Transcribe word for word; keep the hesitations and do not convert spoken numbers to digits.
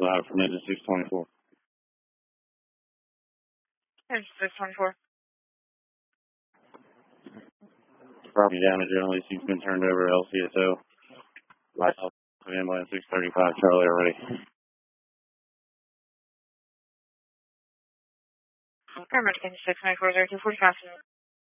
out from engine six twenty-four. Engine six twenty-four. Property damage generally, seat's been turned over, L C S O. Lights off, ambulance six thirty-five, Charlie already. Paramedic engine six twenty-four, zero two forty-five.